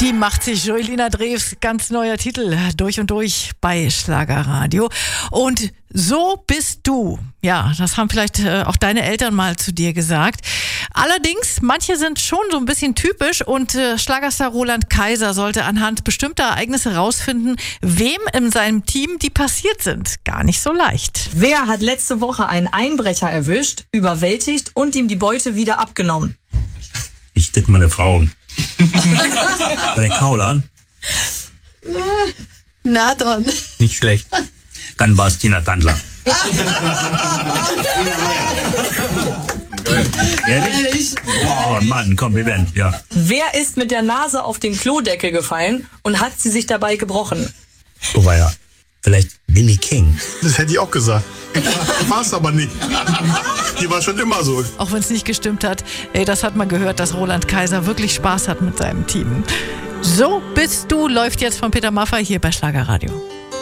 Die macht sich Joelina Drews, ganz neuer Titel, durch und durch bei Schlagerradio. Und so bist du. Ja, das haben vielleicht auch deine Eltern mal zu dir gesagt. Allerdings, manche sind schon so ein bisschen typisch und Schlagerstar Roland Kaiser sollte anhand bestimmter Ereignisse rausfinden, wem in seinem Team die passiert sind. Gar nicht so leicht. Wer hat letzte Woche einen Einbrecher erwischt, überwältigt und ihm die Beute wieder abgenommen? Ich tippe meine Frau. Bei den Kaulern? Na dran. Nicht schlecht. Dann war es Tina Tandler. Ehrlich? Oh Mann, Kompliment, ja. Wer ist mit der Nase auf den Klodeckel gefallen und hat sie sich dabei gebrochen? So war ja. Vielleicht Billy King. Das hätte ich auch gesagt. War es aber nicht. Die war schon immer so. Auch wenn es nicht gestimmt hat. Das hat man gehört, dass Roland Kaiser wirklich Spaß hat mit seinem Team. So bist du läuft jetzt von Peter Maffay hier bei Schlagerradio.